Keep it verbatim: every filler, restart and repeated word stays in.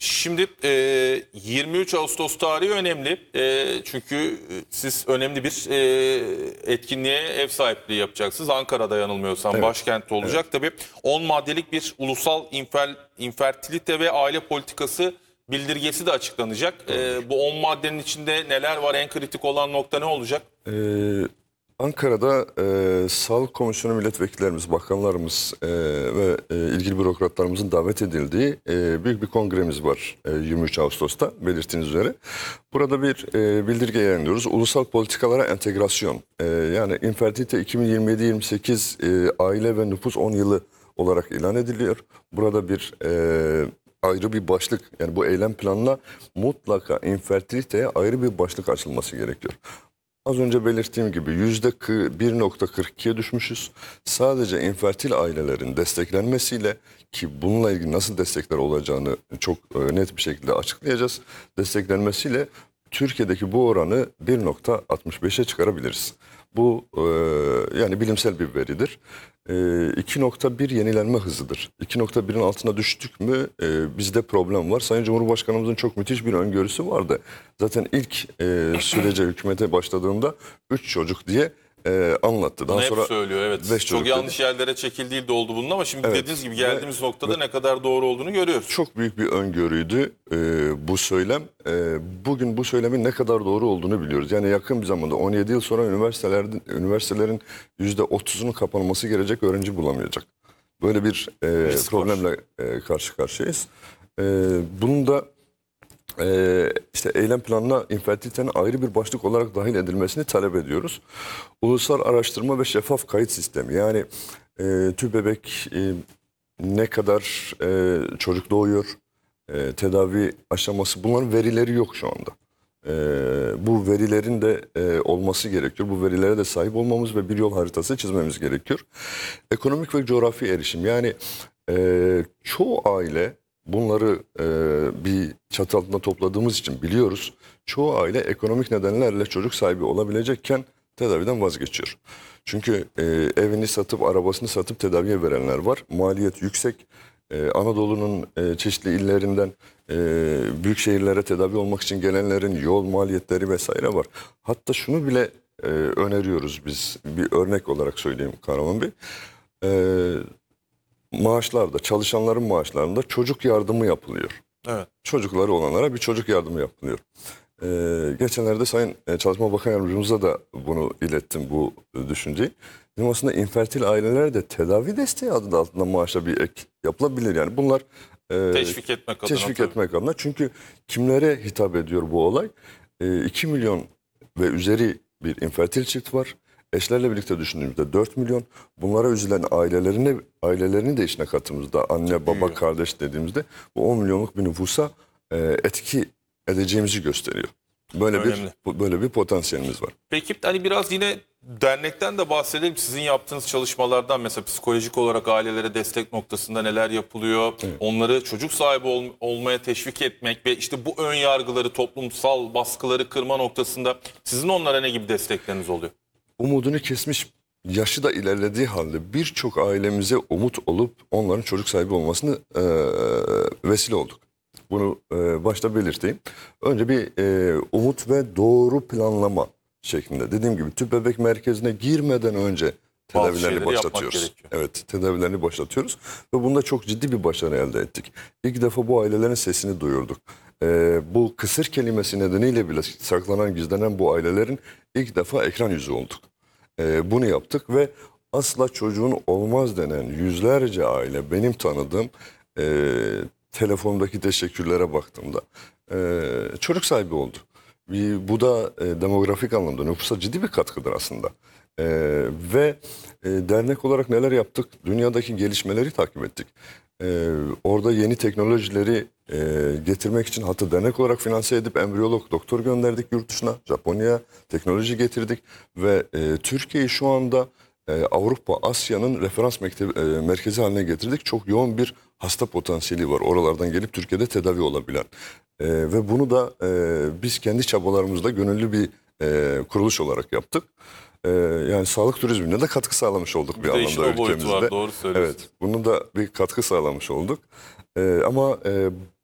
Şimdi e, yirmi üç Ağustos tarihi önemli. E, çünkü siz önemli bir e, etkinliğe ev sahipliği yapacaksınız. Ankara'da yanılmıyorsam Evet, başkentte olacak. evet. Tabii on maddelik bir ulusal infer, infertilite ve aile politikası bildirgesi de açıklanacak. E, bu on maddenin içinde neler var? En kritik olan nokta ne olacak? Ee, Ankara'da e, Sağlık Komisyonu milletvekillerimiz, bakanlarımız e, ve e, ilgili bürokratlarımızın davet edildiği e, büyük bir kongremiz var e, yirmi üç Ağustos'ta belirttiğiniz üzere. Burada bir e, bildirge yayınlıyoruz. Ulusal politikalara entegrasyon. E, yani infertilite iki bin yirmi yedi yirmi sekiz e, aile ve nüfus on yılı olarak ilan ediliyor. Burada bir e, ayrı bir başlık, yani bu eylem planına mutlaka infertiliteye ayrı bir başlık açılması gerekiyor. Az önce belirttiğim gibi yüzde bir nokta kırk ikiye düşmüşüz. Sadece infertil ailelerin desteklenmesiyle, ki bununla ilgili nasıl destekler olacağını çok e, net bir şekilde açıklayacağız. Desteklenmesiyle Türkiye'deki bu oranı bir nokta altmış beşe çıkarabiliriz. Bu e, yani bilimsel bir veridir. E, iki nokta bir yenilenme hızıdır. iki nokta birin altına düştük mü e, bizde problem var. Sayın Cumhurbaşkanımızın çok müthiş bir öngörüsü vardı. Zaten ilk e, sürece hükümete başladığında üç çocuk diye e, anlattı. Daha Bunu hep sonra söylüyor, evet. beş Çok çocuk yanlış dedi. yerlere çekildiği de oldu bunun ama şimdi Evet. dediğiniz gibi geldiğimiz Ve, noktada ve ne kadar doğru olduğunu görüyoruz. çok büyük bir öngörüydü e, bu söylem. E, bugün bu söylemin ne kadar doğru olduğunu biliyoruz. Yani yakın bir zamanda on yedi yıl sonra üniversitelerin, üniversitelerin yüzde otuzunun kapanması gelecek öğrenci bulamayacak. Böyle bir e, Risk var. problemle e, karşı karşıyayız. E, bunun da e, işte eylem planına infertilitenin ayrı bir başlık olarak dahil edilmesini talep ediyoruz. Ulusal araştırma ve şeffaf kayıt sistemi. Yani e, tüp bebek e, ne kadar e, çocuk doğuyor, e, tedavi aşaması, bunların verileri yok şu anda. E, bu verilerin de e, olması gerekiyor. Bu verilere de sahip olmamız ve bir yol haritası çizmemiz gerekiyor. Ekonomik ve coğrafi erişim. Yani e, çoğu aile, bunları e, bir çatı altında topladığımız için biliyoruz. Çoğu aile ekonomik nedenlerle çocuk sahibi olabilecekken tedaviden vazgeçiyor. Çünkü e, evini satıp, arabasını satıp tedaviye verenler var. Maliyet yüksek. Ee, Anadolu'nun e, çeşitli illerinden e, büyük şehirlere tedavi olmak için gelenlerin yol maliyetleri vesaire var. Hatta şunu bile e, öneriyoruz biz, bir örnek olarak söyleyeyim Kahraman Bey. E, maaşlarda, çalışanların maaşlarında çocuk yardımı yapılıyor. Evet. Çocukları olanlara bir çocuk yardımı yapılıyor. Ee, geçenlerde Sayın e, Çalışma Bakan Yardımcımıza da bunu ilettim, bu e, düşünceyi. Bizim aslında infertil ailelere de tedavi desteği adı altında maaşa bir ek yapılabilir. Yani bunlar e, Teşvik etmek adına. teşvik tabii. etmek adına. Çünkü kimlere hitap ediyor bu olay? E, iki milyon ve üzeri bir infertil çift var. Eşlerle birlikte düşündüğümüzde dört milyon. Bunlara üzülen ailelerini, ailelerini de işine kattığımızda, anne, baba, Büyüyor. kardeş dediğimizde bu on milyonluk bir nüfusa e, etki edeceğimizi gösteriyor. Böyle Önemli. bir böyle bir potansiyelimiz var. Peki hani biraz yine dernekten de bahsedelim. Sizin yaptığınız çalışmalardan mesela psikolojik olarak ailelere destek noktasında neler yapılıyor? Evet. Onları çocuk sahibi ol- olmaya teşvik etmek ve işte bu ön yargıları, toplumsal baskıları kırma noktasında sizin onlara ne gibi destekleriniz oluyor? Umudunu kesmiş, yaşı da ilerlediği halde birçok ailemize umut olup onların çocuk sahibi olmasını e, vesile olduk. Bunu e, başta belirteyim. Önce bir e, umut ve doğru planlama şeklinde. Dediğim gibi tüp bebek merkezine girmeden önce Bazı tedavilerini şeyleri yapmak başlatıyoruz. gerekiyor. Evet, tedavilerini başlatıyoruz ve bunda çok ciddi bir başarı elde ettik. İlk defa bu ailelerin sesini duyurduk. E, bu kısır kelimesi nedeniyle bile saklanan, gizlenen bu ailelerin ilk defa ekran yüzü olduk. E, bunu yaptık ve asla çocuğun olmaz denen yüzlerce aile, benim tanıdığım, e, telefondaki teşekkürlere baktığımda e, çocuk sahibi oldu. Bir, bu da e, demografik anlamda nüfusa ciddi bir katkıdır aslında. E, ve e, dernek olarak neler yaptık? Dünyadaki gelişmeleri takip ettik. E, orada yeni teknolojileri e, getirmek için hatta dernek olarak finanse edip embriyolog doktor gönderdik yurt dışına. Japonya'ya teknoloji getirdik ve e, Türkiye'yi şu anda e, Avrupa, Asya'nın referans mektebi, e, merkezi haline getirdik. Çok yoğun bir hasta potansiyeli var. Oralardan gelip Türkiye'de tedavi olabilen. E, ve bunu da e, biz kendi çabalarımızla gönüllü bir e, kuruluş olarak yaptık. E, yani sağlık turizmine de katkı sağlamış olduk bir, Bir de anlamda işin o boyutu ülkemizde. var, doğru söylüyorsunuz. Evet, bunu da bir katkı sağlamış olduk. E, ama e,